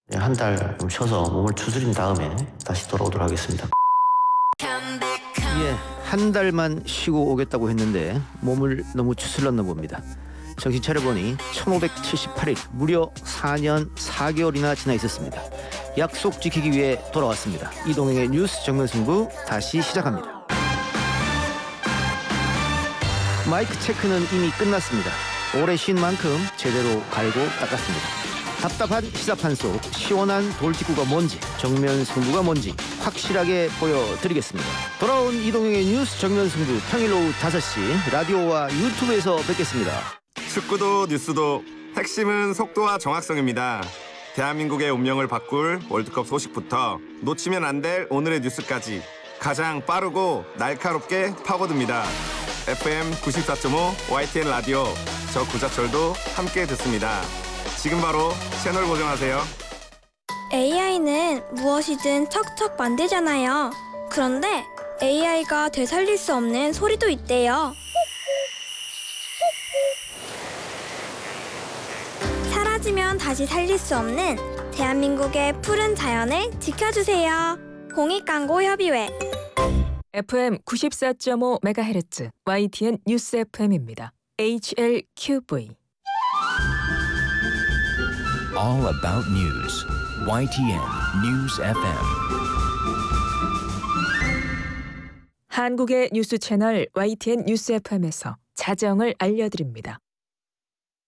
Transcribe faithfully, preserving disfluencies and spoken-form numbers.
한 달 좀 쉬어서 몸을 추스린 다음에 다시 돌아오도록 하겠습니다. 예, 한 달만 쉬고 오겠다고 했는데 몸을 너무 추슬렀나 봅니다. 정신 차려보니 천오백칠십팔 일, 무려 사 년 사 개월이나 지나 있었습니다. 약속 지키기 위해 돌아왔습니다. 이동행의 뉴스 정면 승부 다시 시작합니다. 마이크 체크는 이미 끝났습니다. 오래 쉰 만큼 제대로 갈고 닦았습니다. 답답한 시사판 속 시원한 돌직구가 뭔지, 정면 승부가 뭔지 확실하게 보여드리겠습니다. 돌아온 이동형의 뉴스 정면 승부, 평일 오후 다섯 시 라디오와 유튜브에서 뵙겠습니다. 축구도 뉴스도 핵심은 속도와 정확성입니다. 대한민국의 운명을 바꿀 월드컵 소식부터 놓치면 안 될 오늘의 뉴스까지 가장 빠르고 날카롭게 파고듭니다. 에프엠 구십사 점 오 와이티엔 라디오, 저 구자철도 함께 듣습니다. 지금 바로 채널 고정하세요. 에이아이는 무엇이든 척척 만들잖아요. 그런데 에이아이가 되살릴 수 없는 소리도 있대요. 사라지면 다시 살릴 수 없는 대한민국의 푸른 자연을 지켜주세요. 공익광고협의회. 에프엠 구십사 점 오 메가헤르츠 와이티엔 뉴스 에프엠입니다. 에이치엘큐브이. All about news. 와이티엔 News 에프엠. 한국의 뉴스 채널 와이티엔 뉴스 에프엠에서 자정을 알려드립니다.